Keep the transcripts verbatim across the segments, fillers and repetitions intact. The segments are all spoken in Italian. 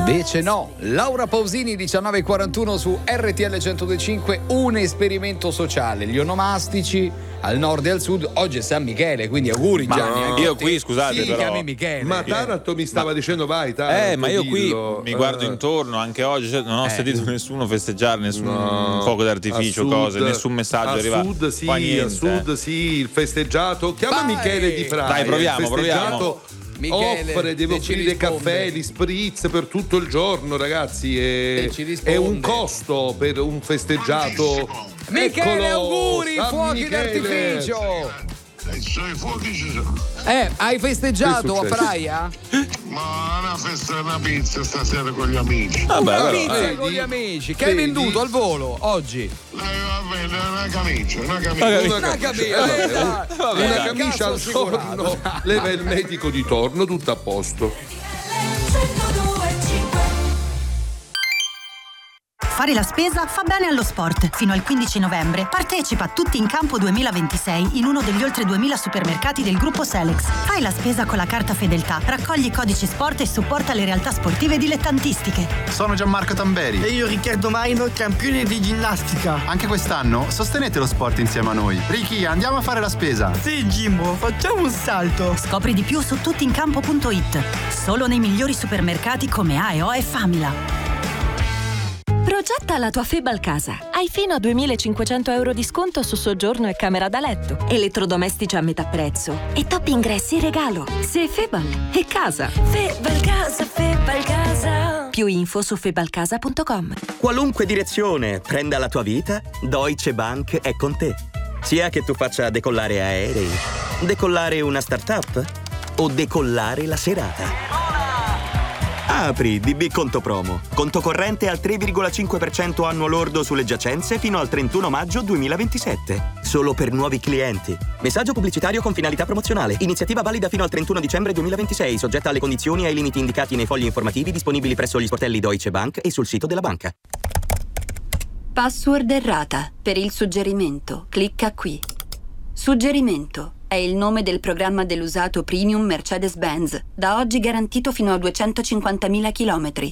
Invece no. Laura Pausini, diciannove e quarantuno su R T L centodue e cinque, un esperimento sociale. Gli onomastici al nord e al sud. Oggi è San Michele, quindi auguri ma Gianni. no, anche io a te. qui, scusate, sì, però. chiami Michele. Ma Taranto mi stava ma, dicendo vai Taranto. Eh, ma io qui dillo. mi guardo eh. intorno anche oggi, cioè, non ho Eh. sentito nessuno festeggiare, nessun No, fuoco d'artificio, a sud, cose, nessun messaggio a arriva. sud sì, qua niente, a sud sì, il festeggiato. Chiama Vai. Michele Di Praia. Dai, proviamo, il festeggiato Michele, offre, deve se ci offrire risponde. caffè, gli spritz per tutto il giorno, ragazzi. È, Se ci risponde. è un costo per un festeggiato. Michele, Eccolo, auguri, San fuochi Michele. d'artificio. I suoi fuochi ci sono. Eh, hai festeggiato Che è a successo? Praia? Ma una festa, una pizza stasera con gli amici. Vabbè, Una però, pizza eh. con gli amici. Che Vedi? hai venduto al volo oggi? Eh, va bene, una camicia, una camicia. Una Una camicia. Eh, Eh, vabbè, dai. una Eh, camicia cazzo al assicurato. torno, leva il medico di torno, tutto a posto. Fare la spesa fa bene allo sport. Fino al quindici novembre partecipa a Tutti in Campo duemilaventisei in uno degli oltre duemila supermercati del gruppo Selex. Fai la spesa con la carta Fedeltà, raccogli codici sport e supporta le realtà sportive dilettantistiche. Sono Gianmarco Tamberi. E io Riccardo Maino, campione di ginnastica. Anche quest'anno sostenete lo sport insieme a noi. Ricky, andiamo a fare la spesa. Sì, Jimbo, facciamo un salto. Scopri di più su tuttincampo punto it. Solo nei migliori supermercati come A e O e Famila. Progetta la tua Febal casa. Hai fino a duemilacinquecento euro di sconto su soggiorno e camera da letto. Elettrodomestici a metà prezzo. E top ingressi in regalo. Se Febal è casa. Febal casa, Febal casa. Più info su febalcasa punto com. Qualunque direzione prenda la tua vita, Deutsche Bank è con te. Sia che tu faccia decollare aerei, decollare una startup o decollare la serata. Apri D B Conto Promo. Conto corrente al tre virgola cinque per cento annuo lordo sulle giacenze fino al trentuno maggio duemilaventisette. Solo per nuovi clienti. Messaggio pubblicitario con finalità promozionale. Iniziativa valida fino al trentuno dicembre duemilaventisei, soggetta alle condizioni e ai limiti indicati nei fogli informativi disponibili presso gli sportelli Deutsche Bank e sul sito della banca. Password errata. Per il suggerimento, clicca qui. Suggerimento. È il nome del programma dell'usato premium Mercedes-Benz, da oggi garantito fino a duecentocinquantamila chilometri.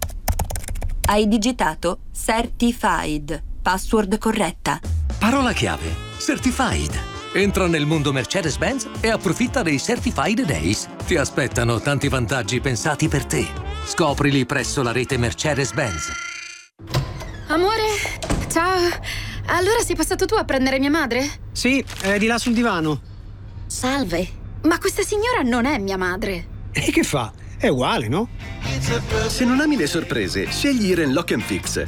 Hai digitato Certified, password corretta. Parola chiave, Certified. Entra nel mondo Mercedes-Benz e approfitta dei Certified Days. Ti aspettano tanti vantaggi pensati per te. Scoprili presso la rete Mercedes-Benz. Amore, ciao. Allora sei passato tu a prendere mia madre? Sì, è di là sul divano. Salve. Ma questa signora non è mia madre. E che fa? È uguale, no? Se non ami le sorprese, scegli Iren Lock and Fix.